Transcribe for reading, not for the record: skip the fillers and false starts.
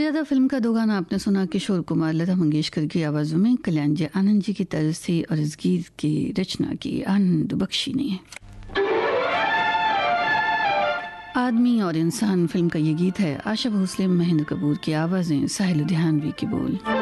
मर्यादा फिल्म का दो गाना आपने सुना। किशोर कुमार, लता मंगेशकर की आवाज़ों में, कल्याण जी आनंद जी की तर्ज थी और इस गीत की रचना की आनंद बख्शी ने। आदमी और इंसान फिल्म का ये गीत है। आशा भोसले, महेंद्र कपूर की आवाज़ें, साहिल लुधियानवी की बोल।